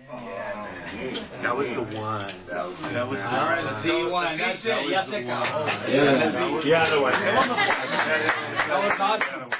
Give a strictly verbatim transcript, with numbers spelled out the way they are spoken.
That was the one. That was, that was the one. The one. That's it. That was Yeah, the one. yeah, Yeah, that was, yeah, that was. that was awesome.